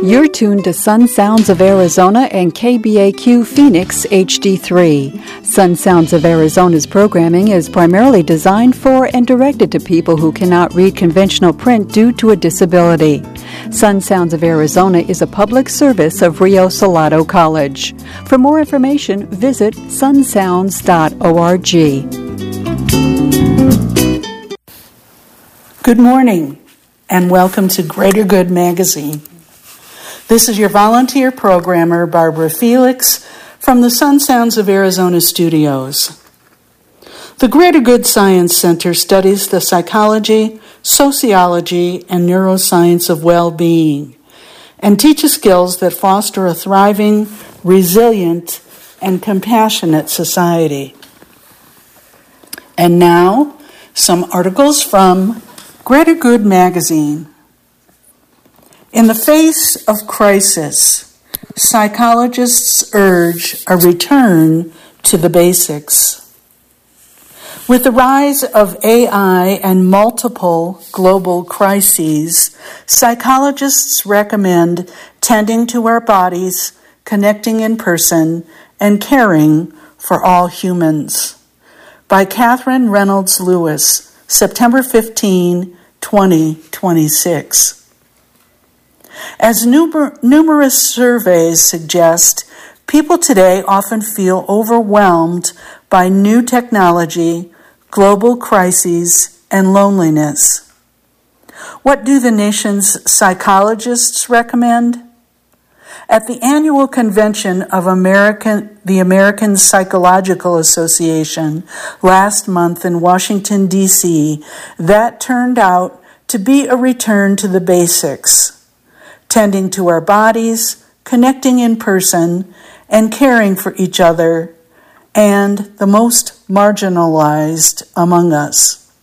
You're tuned to Sun Sounds of Arizona and KBAQ Phoenix HD3. Sun Sounds of Arizona's programming is primarily designed for and directed to people who cannot read conventional print due to a disability. Sun Sounds of Arizona is a public service of Rio Salado College. For more information, visit sunsounds.org. Good morning, and welcome to Greater Good Magazine. This is your volunteer programmer, Barbara Felix, from the Sun Sounds of Arizona studios. The Greater Good Science Center studies the psychology, sociology, and neuroscience of well-being and teaches skills that foster a thriving, resilient, and compassionate society. And now, some articles from Greater Good Magazine. In the face of crisis, psychologists urge a return to the basics. With the rise of AI and multiple global crises, psychologists recommend tending to our bodies, connecting in person, and caring for all humans. By Catherine Reynolds Lewis, September 15, 2026. As numerous surveys suggest, people today often feel overwhelmed by new technology, global crises, and loneliness. What do the nation's psychologists recommend? At the annual convention of the American Psychological Association last month in Washington, D.C., that turned out to be a return to the basics. Tending to our bodies, connecting in person, and caring for each other, and the most marginalized among us.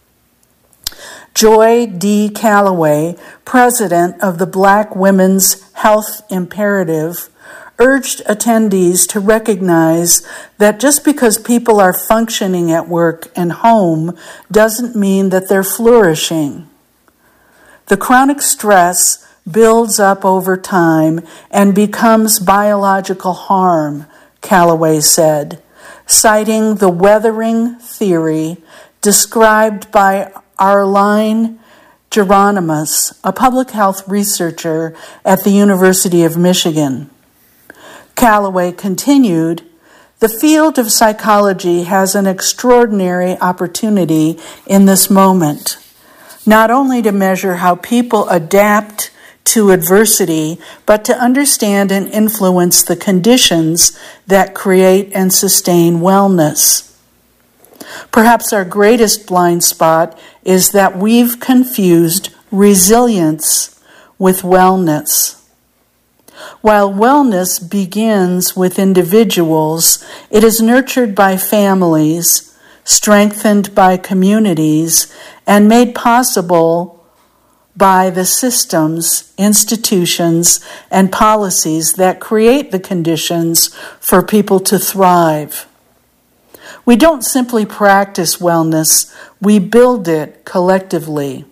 Joy D. Calloway, president of the Black Women's Health Imperative, urged attendees to recognize that just because people are functioning at work and home doesn't mean that they're flourishing. The chronic stress builds up over time and becomes biological harm, Calloway said, citing the weathering theory described by Arline Geronimus, a public health researcher at the University of Michigan. Calloway continued, "The field of psychology has an extraordinary opportunity in this moment, not only to measure how people adapt to adversity, but to understand and influence the conditions that create and sustain wellness. Perhaps our greatest blind spot is that we've confused resilience with wellness. While wellness begins with individuals, it is nurtured by families, strengthened by communities, and made possible by the systems, institutions, and policies that create the conditions for people to thrive. We don't simply practice wellness, we build it collectively."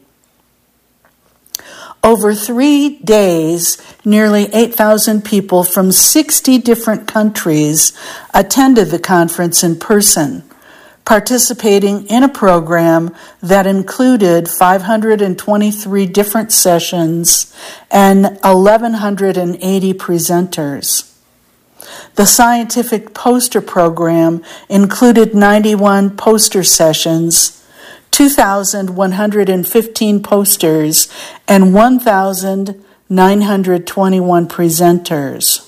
Over 3 days, nearly 8,000 people from 60 different countries attended the conference in person, participating in a program that included 523 different sessions and 1,180 presenters. The scientific poster program included 91 poster sessions, 2,115 posters, and 1,921 presenters.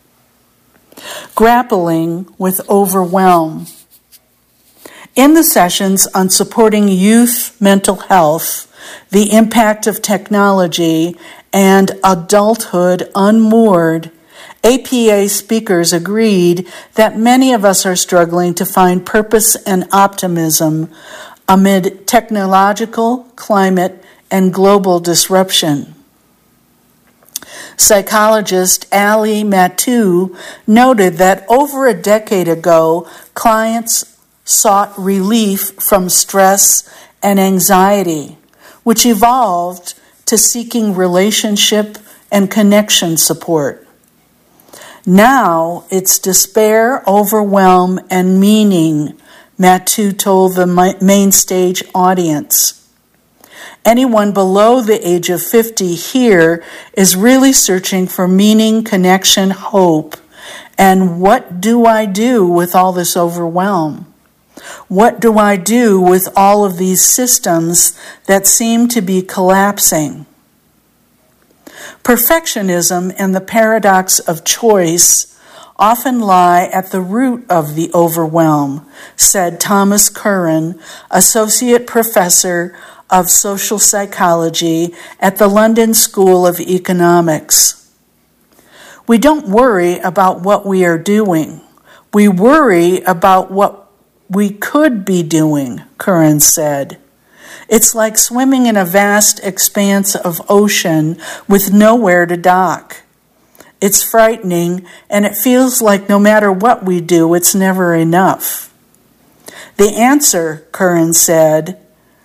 Grappling with overwhelm. In the sessions on supporting youth mental health, the impact of technology, and adulthood unmoored, APA speakers agreed that many of us are struggling to find purpose and optimism amid technological, climate, and global disruption. Psychologist Ali Mattu noted that over a decade ago, clients sought relief from stress and anxiety, which evolved to seeking relationship and connection support. Now it's despair, overwhelm, and meaning, Mattu told the main stage audience. Anyone below the age of 50 here is really searching for meaning, connection, hope. And what do I do with all this overwhelm? What do I do with all of these systems that seem to be collapsing? Perfectionism and the paradox of choice often lie at the root of the overwhelm, said Thomas Curran, Associate Professor of Social Psychology at the London School of Economics. We don't worry about what we are doing. We worry about what we could be doing, Curran said. It's like swimming in a vast expanse of ocean with nowhere to dock. It's frightening, and it feels like no matter what we do, it's never enough. The answer, Curran said,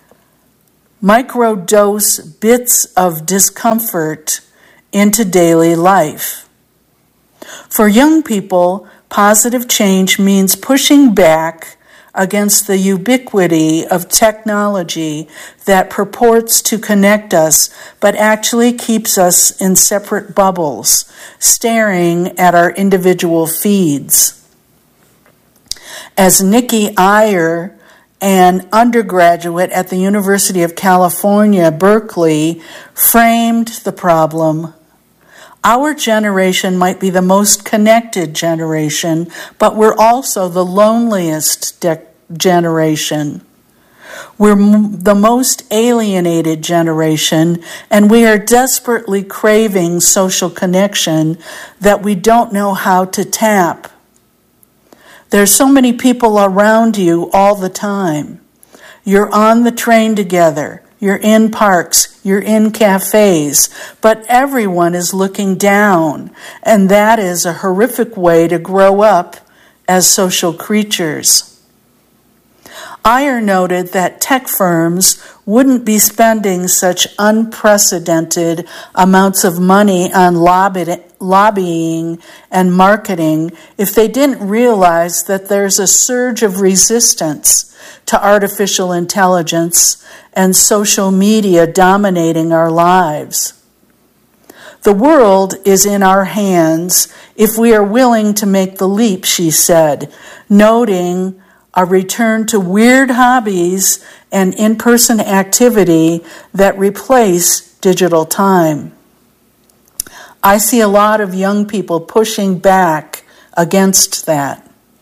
microdose bits of discomfort into daily life. For young people, positive change means pushing back against the ubiquity of technology that purports to connect us, but actually keeps us in separate bubbles, staring at our individual feeds. As Nikki Iyer, an undergraduate at the University of California, Berkeley, framed the problem, our generation might be the most connected generation, but we're also the loneliest generation. We're the most alienated generation, and we are desperately craving social connection that we don't know how to tap. There's so many people around you all the time. You're on the train together. You're in parks, you're in cafes, but everyone is looking down, and that is a horrific way to grow up as social creatures. Iyer noted that tech firms wouldn't be spending such unprecedented amounts of money on lobbying and marketing if they didn't realize that there's a surge of resistance to artificial intelligence and social media dominating our lives. The world is in our hands if we are willing to make the leap, she said, noting a return to weird hobbies and in-person activity that replace digital time. I see a lot of young people pushing back against that.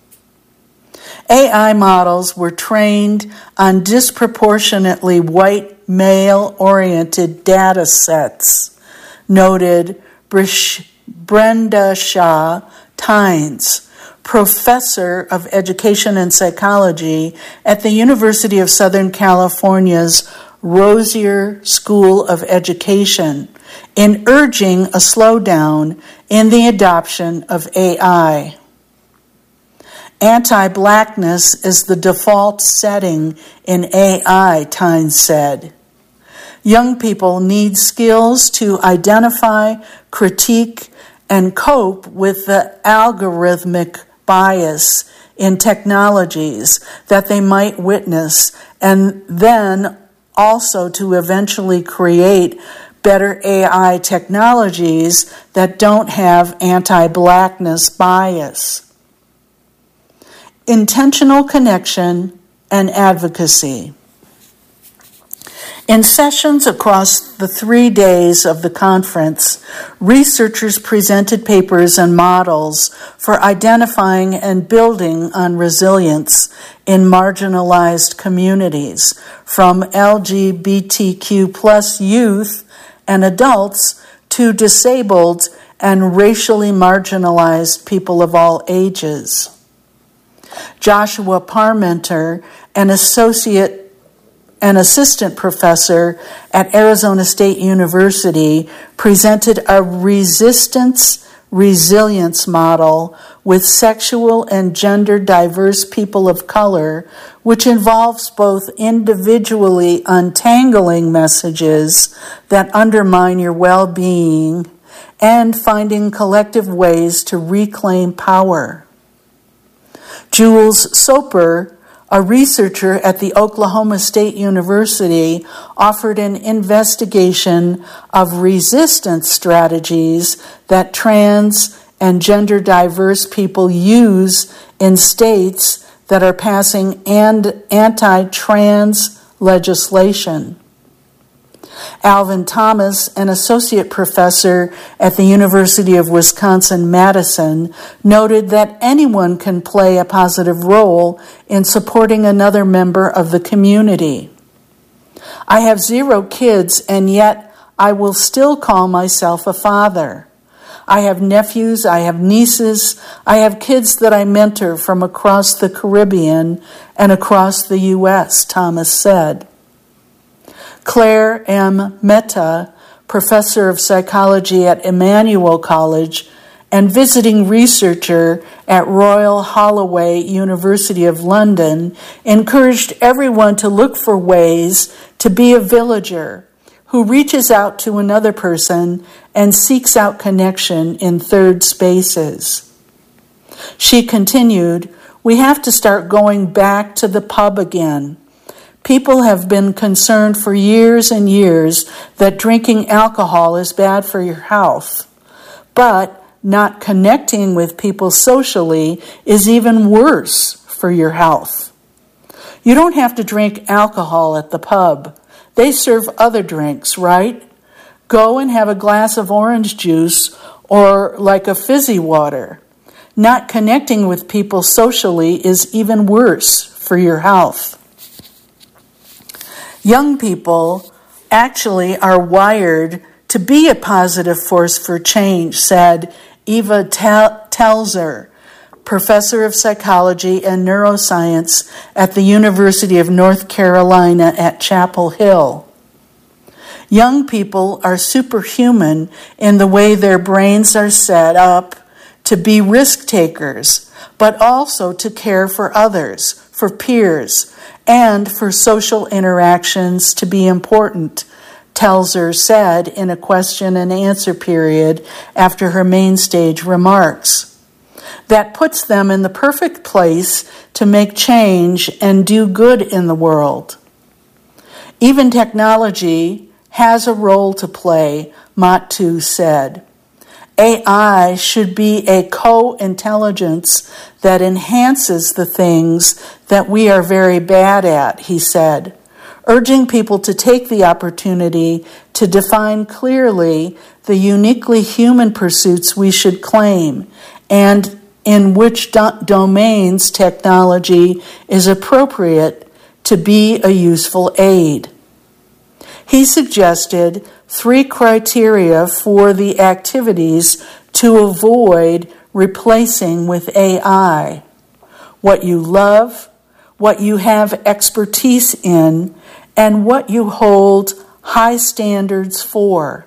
AI models were trained on disproportionately white, male-oriented data sets, noted Brenda Shah Tynes, professor of education and psychology at the University of Southern California's Rosier School of Education, in urging a slowdown in the adoption of AI. Anti-blackness is the default setting in AI, Tynes said. Young people need skills to identify, critique, and cope with the algorithmic bias in technologies that they might witness, and then also to eventually create better AI technologies that don't have anti-blackness bias. Intentional connection and advocacy. In sessions across the 3 days of the conference, researchers presented papers and models for identifying and building on resilience in marginalized communities, from LGBTQ+ youth and adults to disabled and racially marginalized people of all ages. Joshua Parmenter, an assistant professor at Arizona State University, presented a resistance-resilience model with sexual and gender diverse people of color, which involves both individually untangling messages that undermine your well-being and finding collective ways to reclaim power. Jules Soper, a researcher at the Oklahoma State University, offered an investigation of resistance strategies that trans and gender diverse people use in states that are passing anti-trans legislation. Alvin Thomas, an associate professor at the University of Wisconsin-Madison, noted that anyone can play a positive role in supporting another member of the community. I have 0 kids, and yet I will still call myself a father. I have nephews, I have nieces, I have kids that I mentor from across the Caribbean and across the U.S., Thomas said. Claire M. Mehta, professor of psychology at Emmanuel College and visiting researcher at Royal Holloway, University of London, encouraged everyone to look for ways to be a villager who reaches out to another person and seeks out connection in third spaces. She continued, "We have to start going back to the pub again. People have been concerned for years and years that drinking alcohol is bad for your health, but not connecting with people socially is even worse for your health. You don't have to drink alcohol at the pub. They serve other drinks, right? Go and have a glass of orange juice or like a fizzy water. Not connecting with people socially is even worse for your health." Young people actually are wired to be a positive force for change, said Eva Telzer, professor of psychology and neuroscience at the University of North Carolina at Chapel Hill. Young people are superhuman in the way their brains are set up to be risk takers, but also to care for others, for peers, and for social interactions to be important, Telzer said in a question and answer period after her main stage remarks. That puts them in the perfect place to make change and do good in the world. Even technology has a role to play, Matu said. AI should be a co-intelligence that enhances the things that we are very bad at, he said, urging people to take the opportunity to define clearly the uniquely human pursuits we should claim and in which domains technology is appropriate to be a useful aid. He suggested 3 criteria for the activities to avoid replacing with AI: what you love, what you have expertise in, and what you hold high standards for.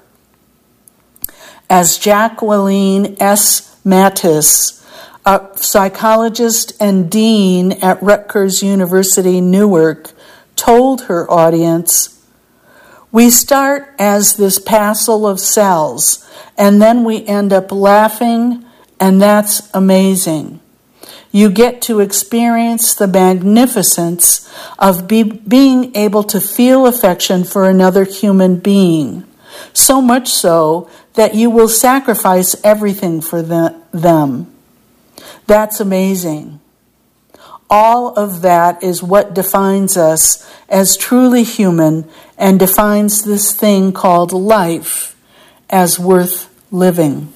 As Jacqueline S. Mattis, a psychologist and dean at Rutgers University, Newark, told her audience, "We start as this passel of cells, and then we end up laughing, and that's amazing. You get to experience the magnificence of being able to feel affection for another human being, so much so that you will sacrifice everything for them. That's amazing. All of that is what defines us as truly human and defines this thing called life as worth living."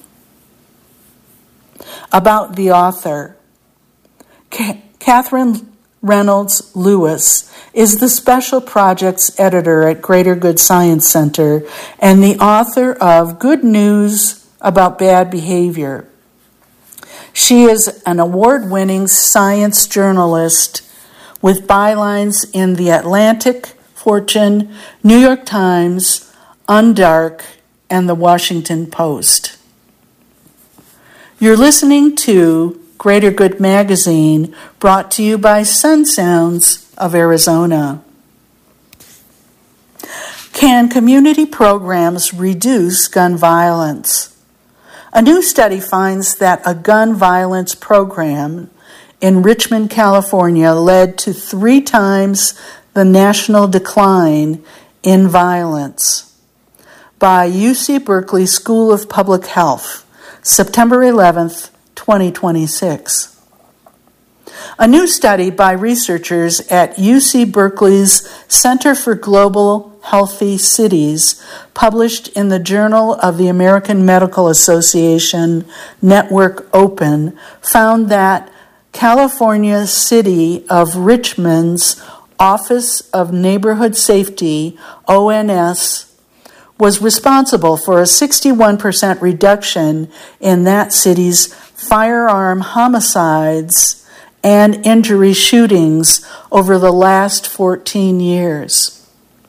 About the author, Catherine Reynolds Lewis is the Special Projects Editor at Greater Good Science Center and the author of Good News About Bad Behavior. She is an award-winning science journalist with bylines in The Atlantic, Fortune, New York Times, Undark, and The Washington Post. You're listening to Greater Good Magazine, brought to you by Sun Sounds of Arizona. Can community programs reduce gun violence? A new study finds that a gun violence program in Richmond, California led to 3 times the national decline in violence. By UC Berkeley School of Public Health, September 11th, 2026. A new study by researchers at UC Berkeley's Center for Global Healthy Cities, published in the Journal of the American Medical Association Network Open, found that California City of Richmond's Office of Neighborhood Safety, ONS, was responsible for a 61% reduction in that city's firearm homicides and injury shootings over the last 14 years.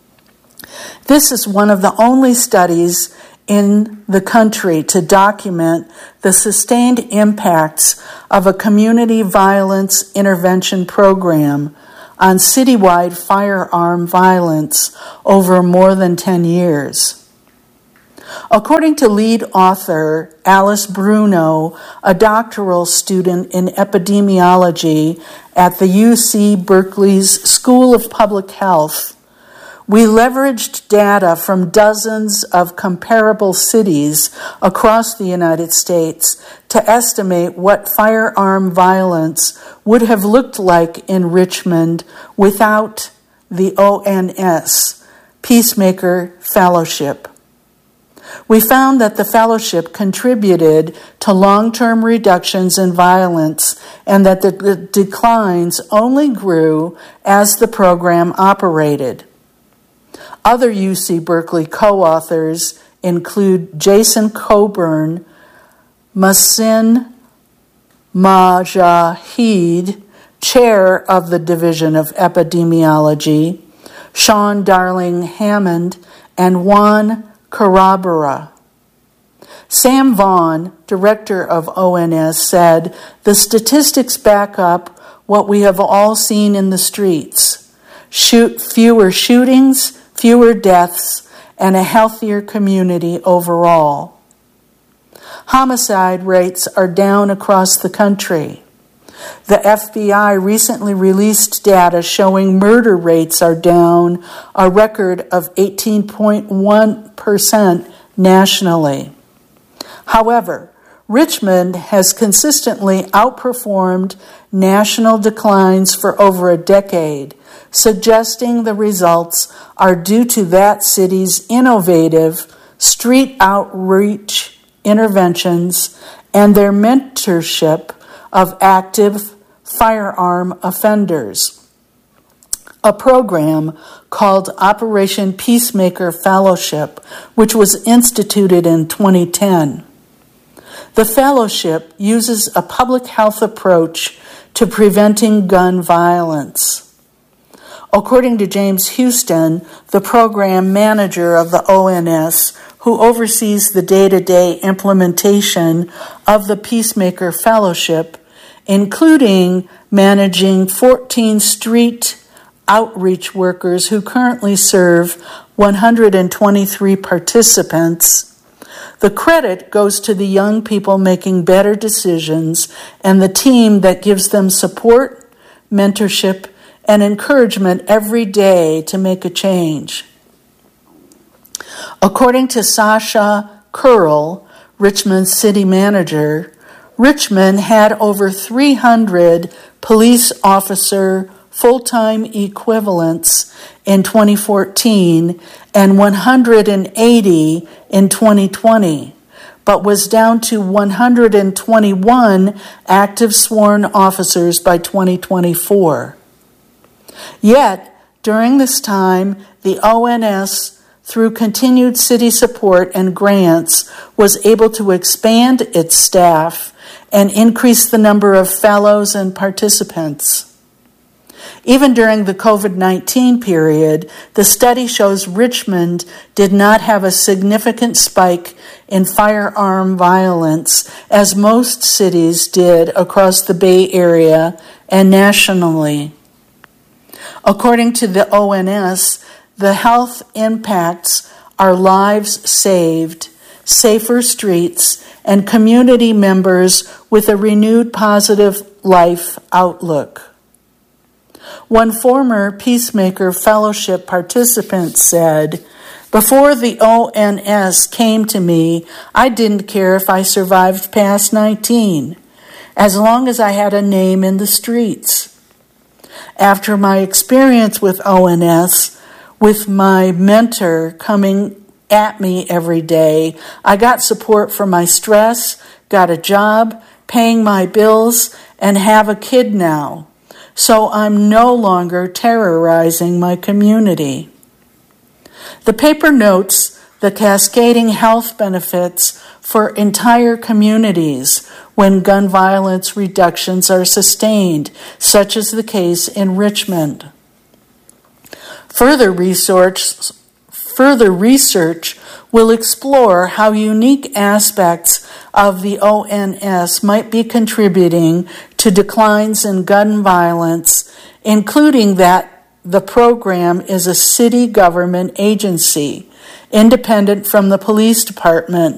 This is one of the only studies in the country to document the sustained impacts of a community violence intervention program on citywide firearm violence over more than 10 years. According to lead author Alice Bruno, a doctoral student in epidemiology at the UC Berkeley's School of Public Health, we leveraged data from dozens of comparable cities across the United States to estimate what firearm violence would have looked like in Richmond without the ONS Peacemaker Fellowship. We found that the fellowship contributed to long-term reductions in violence and that the declines only grew as the program operated. Other UC Berkeley co-authors include Jason Coburn, Masin Majahid, chair of the Division of Epidemiology, Sean Darling Hammond, and Juan Corrobora. Sam Vaughn, director of ONS, said, "The statistics back up what we have all seen in the streets. Fewer shootings, fewer deaths, and a healthier community overall. Homicide rates are down across the country. The FBI recently released data showing murder rates are down a record of 18.1% nationally. However, Richmond has consistently outperformed national declines for over a decade, suggesting the results are due to that city's innovative street outreach interventions and their mentorship of active firearm offenders. A program called Operation Peacemaker Fellowship, which was instituted in 2010. The fellowship uses a public health approach to preventing gun violence. According to James Houston, the program manager of the ONS, who oversees the day-to-day implementation of the Peacemaker Fellowship, including managing 14 street outreach workers who currently serve 123 participants, the credit goes to the young people making better decisions and the team that gives them support, mentorship, and encouragement every day to make a change. According to Sasha Curl, Richmond's city manager, Richmond had over 300 police officer full-time equivalents in 2014 and 180 in 2020, but was down to 121 active sworn officers by 2024. Yet, during this time, the ONS, through continued city support and grants, was able to expand its staff and increase the number of fellows and participants. Even during the COVID-19 period, the study shows Richmond did not have a significant spike in firearm violence as most cities did across the Bay Area and nationally. According to the ONS, the health impacts are lives saved, safer streets, and community members with a renewed positive life outlook. One former Peacemaker Fellowship participant said, "Before the ONS came to me, I didn't care if I survived past 19, as long as I had a name in the streets. After my experience with ONS, with my mentor coming at me every day, I got support for my stress, got a job, paying my bills, and have a kid now. So I'm no longer terrorizing my community." The paper notes the cascading health benefits for entire communities when gun violence reductions are sustained, such as the case in Richmond. Further research will explore how unique aspects of the ONS might be contributing to declines in gun violence, including that the program is a city government agency, independent from the police department,